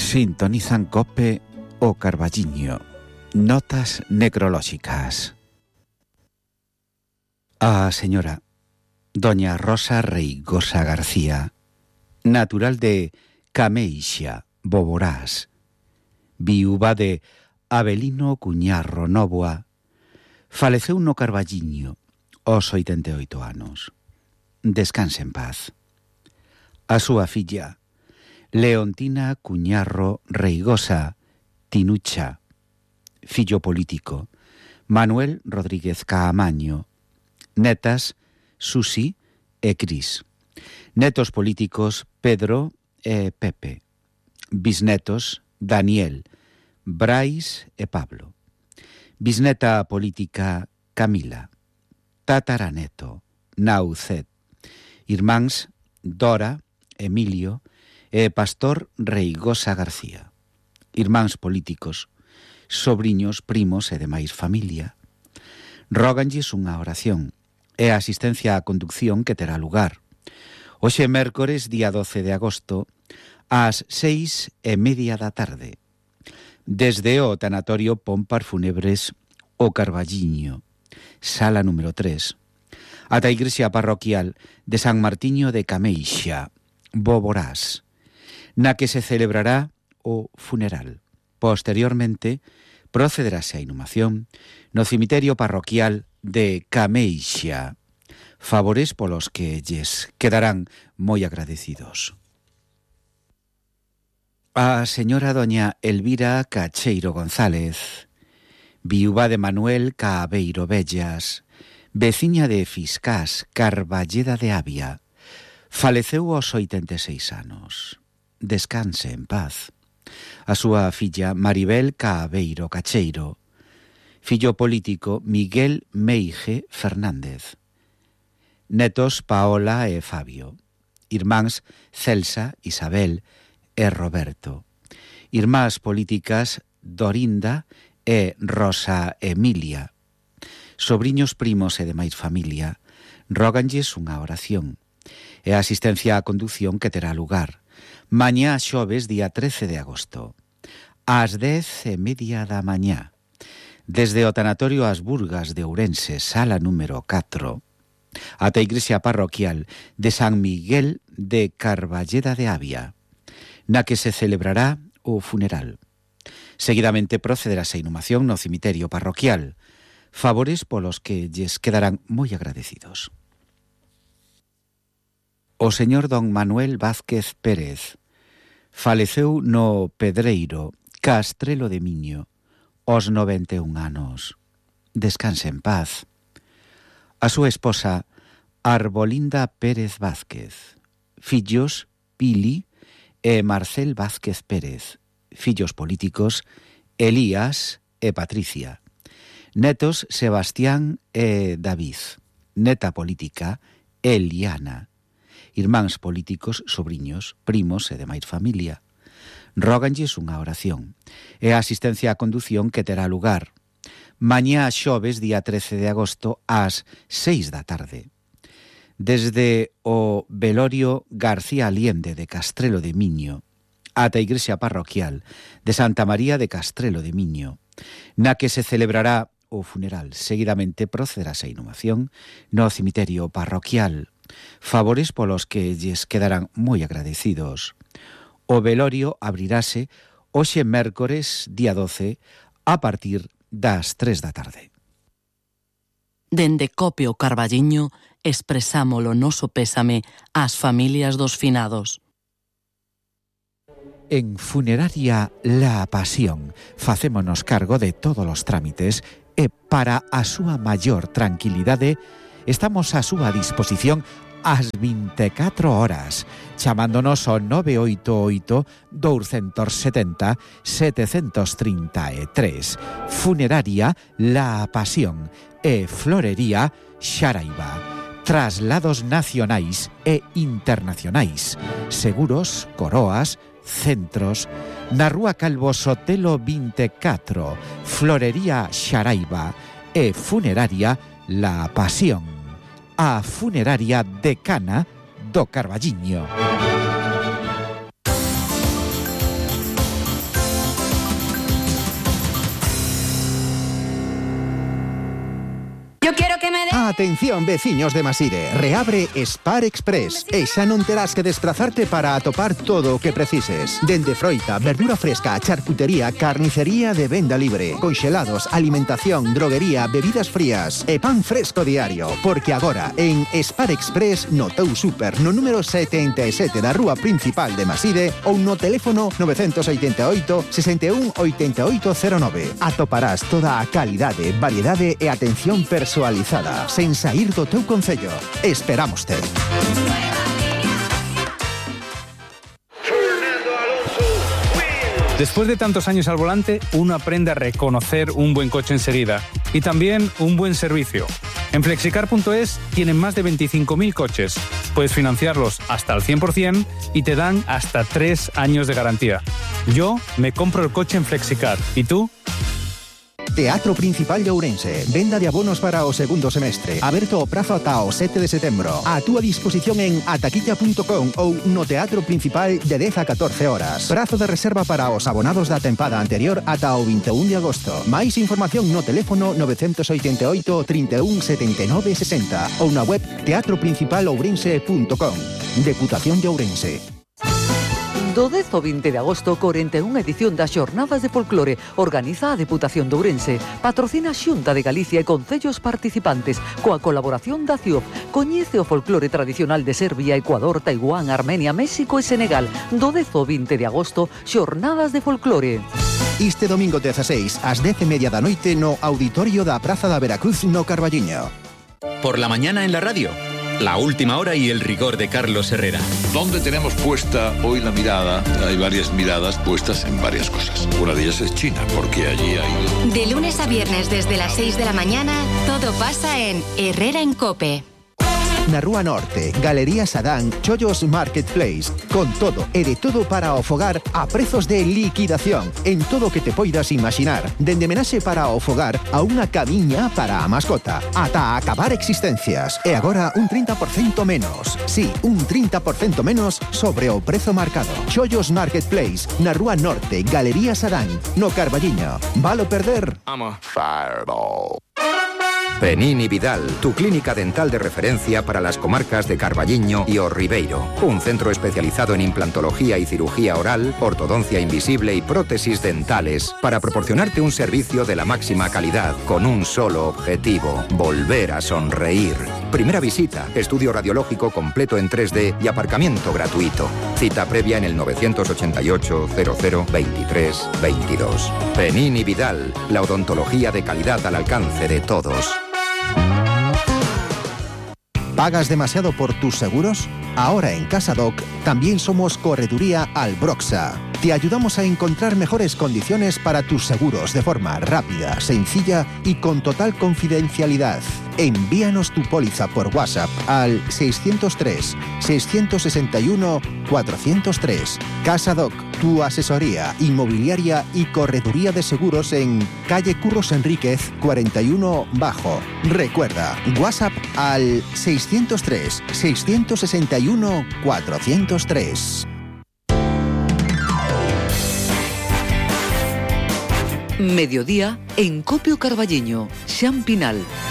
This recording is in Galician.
Sintonizan COPE o Carballiño. Notas necrolóxicas. A señora doña Rosa Reigosa García, natural de Cameixa, Boborás, viúva de Avelino Cuñarro Nóvoa, faleceu no Carballiño aos 88 anos. Descanse en paz. A súa filla, Leontina Cuñarro Reigosa Tinucha, fillo político, Manuel Rodríguez Caamaño, netas Susi e Cris, netos políticos Pedro e Pepe, bisnetos Daniel, Brais e Pablo, bisneta política Camila, tataraneto Naucet, irmáns Dora, Emilio e Pastor Reigosa García, irmáns políticos, sobriños, primos e demais familia. Róganlles unha oración e a asistencia á conducción que terá lugar hoxe mércores, día 12 de agosto, ás 6:30 da tarde, desde o tanatorio Pompar Funebres o Carballiño, sala número 3, ata a igrexa parroquial de San Martiño de Cameixa, Boborás, na que se celebrará o funeral. Posteriormente, procederase a inhumación no cemiterio parroquial de Cameixa, favores polos que lles quedarán moi agradecidos. A señora doña Elvira Cacheiro González, viúva de Manuel Caabeiro Bellas, veciña de Fiscás, Carballeda de Avia, faleceu aos 86 anos. Descanse en paz. A súa filla Maribel Caabeiro Cacheiro, fillo político Miguel Meige Fernández, netos Paola e Fabio, irmáns Celsa, Isabel e Roberto, irmás políticas Dorinda e Rosa Emilia, sobriños, primos e demais familia. Róganlles unha oración e a asistencia á condución que terá lugar mañá xoves, día 13 de agosto, ás 10:30 da mañá, desde o tanatorio As Burgas de Ourense, sala número 4, ata a igrexa parroquial de San Miguel de Carballeda de Avia, na que se celebrará o funeral. Seguidamente procederá a inhumación no cemiterio parroquial, favores polos que lles quedarán moi agradecidos. O señor don Manuel Vázquez Pérez faleceu no Pedreiro, Castrelo de Miño, aos 91 anos. Descanse en paz. A súa esposa, Arbolinda Pérez Vázquez, fillos Pili e Marcel Vázquez Pérez, fillos políticos Elías e Patricia, netos Sebastián e David, neta política Eliana, irmáns políticos, sobriños, primos e demais familia. Róganlles unha oración e a asistencia á condución que terá lugar mañá xoves, día 13 de agosto, ás 6 da tarde, desde o velorio García Aliende de Castrelo de Miño ata a igrexa parroquial de Santa María de Castrelo de Miño, na que se celebrará o funeral. Seguidamente procederase a inhumación no cemiterio parroquial, favores polos que lles quedarán moi agradecidos. O velorio abrirase hoxe mércores, día 12, a partir das 3 da tarde. Dende COPE o Carballiño expresamos o noso pésame ás familias dos finados. En Funeraria La Pasión facémonos cargo de todos os trámites e para a súa maior tranquilidade estamos a súa disposición ás 24 horas, chamándonos ao 988-270-733. Funeraria La Pasión e Florería Xaraiba. Traslados nacionais e internacionais, seguros, coroas, centros, na Rúa Calvo Sotelo 24, Florería Xaraiba e Funeraria La Pasión, a funeraria decana do Carballiño. Atención, veciños de Maside, reabre Spar Express e xa non terás que desplazarte para atopar todo o que precises. Dende froita, verdura fresca, charcutería, carnicería de venda libre, conxelados, alimentación, droguería, bebidas frías e pan fresco diario. Porque agora, en Spar Express, no teu super, no número 77 da rúa principal de Maside ou no teléfono 988 61 8809. Atoparás toda a calidade, variedade e atención personalizada, sen saír do teu concello. Esperámoste. Después de tantos años al volante, uno aprende a reconocer un buen coche enseguida y también un buen servicio. En Flexicar.es tienen más de 25.000 coches. Puedes financiarlos hasta el 100% y te dan hasta 3 años de garantía. Yo me compro el coche en Flexicar. ¿Y tú? Teatro Principal de Ourense. Venda de abonos para o segundo semestre. Aberto o prazo ata o 7 de setembro. A túa disposición en ataquilla.com ou no Teatro Principal de 10 a 14 horas. Prazo de reserva para os abonados da tempada anterior ata o 21 de agosto. Máis información no teléfono 988 31 79 60 ou na web teatroprincipalourense.com. Deputación de Ourense. Do 10 ao 20 de agosto, 41 edición das Xornadas de Folclore organiza a Deputación de Ourense. Patrocina a Xunta de Galicia e concellos participantes coa colaboración da CIOF. Coñece o folclore tradicional de Serbia, Ecuador, Taiwán, Armenia, México e Senegal. Do 10 ao 20 de agosto, Xornadas de Folclore. Este domingo 16 ás 10:30 da noite no auditorio da Praza da Veracruz no Carballiño. Por la mañana en la radio. La última hora y el rigor de Carlos Herrera. ¿Dónde tenemos puesta hoy la mirada? Hay varias miradas puestas en varias cosas. Una de ellas es China, porque allí hay... De lunes a viernes desde las 6 de la mañana, todo pasa en Herrera en COPE. Na Rúa Norte, Galería Sadán, Chollos Marketplace, con todo e de todo para o fogar a prezos de liquidación en todo o que te poidas imaginar, dende menaxe para o fogar a unha camiña para a mascota, ata acabar existencias. E agora un 30% menos. Sí, un 30% menos sobre o prezo marcado. Chollos Marketplace, na Rúa Norte, Galería Sadán, no Carballiño. Valo perder? I'm a fireball. Penini Vidal, tu clínica dental de referencia para las comarcas de Carballiño y O Ribeiro. Un centro especializado en implantología y cirugía oral, ortodoncia invisible y prótesis dentales para proporcionarte un servicio de la máxima calidad con un solo objetivo: volver a sonreír. Primera visita, estudio radiológico completo en 3D y aparcamiento gratuito. Cita previa en el 988 00 23 22. Penini Vidal, la odontología de calidad al alcance de todos. ¿Pagas demasiado por tus seguros? Ahora en CasaDoc también somos Correduría Albroxa. Te ayudamos a encontrar mejores condiciones para tus seguros de forma rápida, sencilla y con total confidencialidad. Envíanos tu póliza por WhatsApp al 603-661-403. CasaDoc, tu asesoría inmobiliaria y correduría de seguros en calle Curros Enríquez 41 Bajo. Recuerda, WhatsApp al 603-661-403. Mediodía en Copio Carballiño, Xan Pinal.